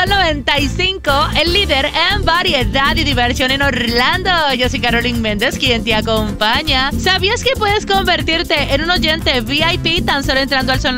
Sol 95, el líder en variedad y diversión en Orlando. Yo soy Carolyn Méndez, quien te acompaña. ¿Sabías que puedes convertirte en un oyente VIP tan solo entrando al Sol